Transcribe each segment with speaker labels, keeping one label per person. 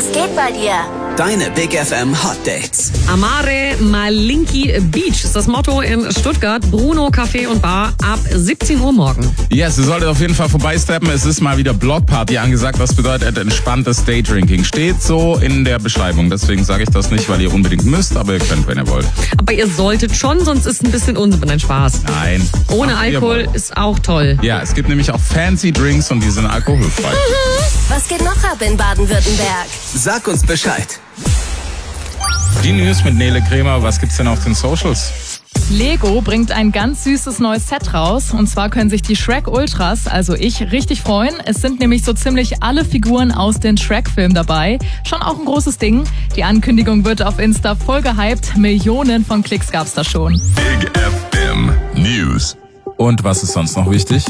Speaker 1: geht bei dir?
Speaker 2: Deine Big FM Hot Dates.
Speaker 3: Amare Malinki Beach ist das Motto in Stuttgart. Bruno Café und Bar ab 17 Uhr morgen.
Speaker 4: Yes, ihr solltet auf jeden Fall vorbeisteppen. Es ist mal wieder Blockparty angesagt. Das bedeutet entspanntes Daydrinking. Steht so in der Beschreibung. Deswegen sage ich das nicht, weil ihr unbedingt müsst, aber ihr könnt, wenn ihr wollt.
Speaker 3: Aber ihr solltet schon, sonst ist ein bisschen Unsinn, ein Spaß.
Speaker 4: Nein.
Speaker 3: Ohne Alkohol ist auch toll.
Speaker 4: Ja, es gibt nämlich auch fancy Drinks und die sind alkoholfrei.
Speaker 1: Was geht noch ab in Baden-Württemberg?
Speaker 2: Sag uns Bescheid.
Speaker 4: Die News mit Nele Kremer. Was gibt's denn auf den Socials?
Speaker 5: Lego bringt ein ganz süßes neues Set raus. Und zwar können sich die Shrek Ultras, also ich, richtig freuen. Es sind nämlich so ziemlich alle Figuren aus den Shrek-Filmen dabei. Schon auch ein großes Ding. Die Ankündigung wird auf Insta voll gehypt. Millionen von Klicks gab's da schon.
Speaker 6: Big FM News.
Speaker 4: Und was ist sonst noch wichtig?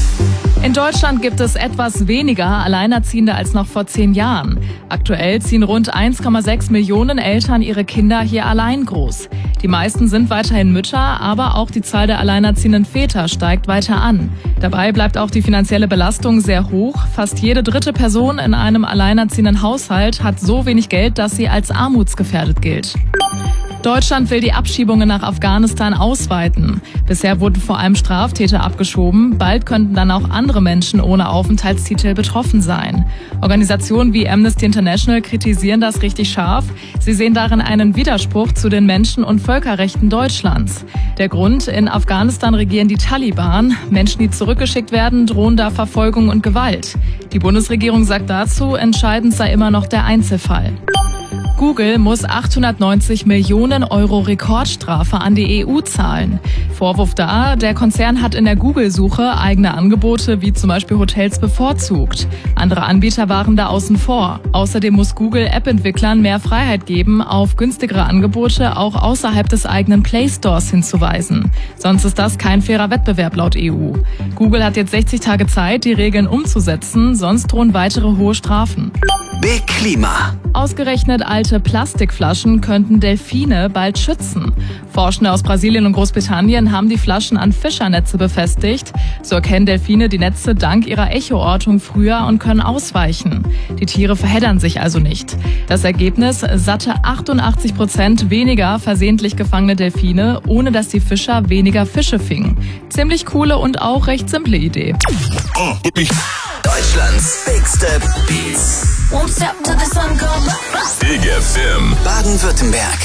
Speaker 5: In Deutschland gibt es etwas weniger Alleinerziehende als noch vor 10 Jahren. Aktuell ziehen rund 1,6 Millionen Eltern ihre Kinder hier allein groß. Die meisten sind weiterhin Mütter, aber auch die Zahl der alleinerziehenden Väter steigt weiter an. Dabei bleibt auch die finanzielle Belastung sehr hoch. Fast jede dritte Person in einem alleinerziehenden Haushalt hat so wenig Geld, dass sie als armutsgefährdet gilt. Deutschland will die Abschiebungen nach Afghanistan ausweiten. Bisher wurden vor allem Straftäter abgeschoben. Bald könnten dann auch andere Menschen ohne Aufenthaltstitel betroffen sein. Organisationen wie Amnesty International kritisieren das richtig scharf. Sie sehen darin einen Widerspruch zu den Menschen- und Völkerrechten Deutschlands. Der Grund: in Afghanistan regieren die Taliban. Menschen, die zurückgeschickt werden, drohen da Verfolgung und Gewalt. Die Bundesregierung sagt dazu, entscheidend sei immer noch der Einzelfall. Google muss 890 Millionen Euro Rekordstrafe an die EU zahlen. Vorwurf da: der Konzern hat in der Google-Suche eigene Angebote wie zum Beispiel Hotels bevorzugt. Andere Anbieter waren da außen vor. Außerdem muss Google App-Entwicklern mehr Freiheit geben, auf günstigere Angebote auch außerhalb des eigenen Play Stores hinzuweisen. Sonst ist das kein fairer Wettbewerb laut EU. Google hat jetzt 60 Tage Zeit, die Regeln umzusetzen, sonst drohen weitere hohe Strafen.
Speaker 2: Big Klima.
Speaker 5: Ausgerechnet alte Plastikflaschen könnten Delfine bald schützen. Forschende aus Brasilien und Großbritannien haben die Flaschen an Fischernetze befestigt. So erkennen Delfine die Netze dank ihrer Echoortung früher und können ausweichen. Die Tiere verheddern sich also nicht. Das Ergebnis: satte 88% weniger versehentlich gefangene Delfine, ohne dass die Fischer weniger Fische fingen. Ziemlich coole und auch recht simple Idee.
Speaker 2: Deutschlands bigste Beats.
Speaker 1: Won't stop till the sun comes up.
Speaker 6: Big FM.
Speaker 2: Baden-Württemberg.